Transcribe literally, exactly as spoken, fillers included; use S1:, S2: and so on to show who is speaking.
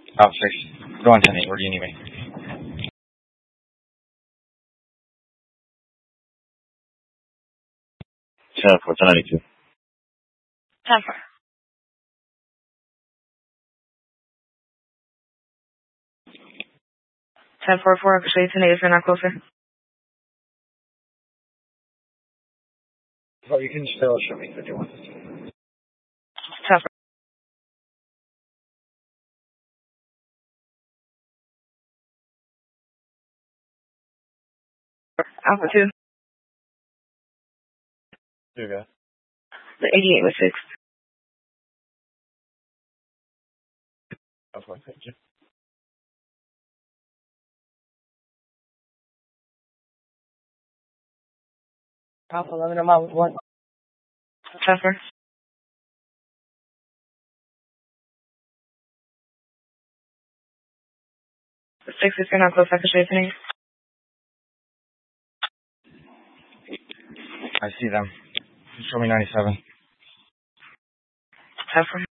S1: Oh, six. Go on ten eight. Where do you need me? ten four, ten ninety-two.
S2: ten four. ten four four, I can show you ten eight if you're not closer.
S1: Oh, you can still show me if you want.
S2: ten four. Alpha two.
S1: Here you go.
S2: The eighty-eight was six.
S1: Okay, thank you.
S2: Alpha eleven, I'm out with one. ten four. The six, if you're not close, I can show you ten eight.
S1: I see them. Show me ninety-seven.
S2: ten four.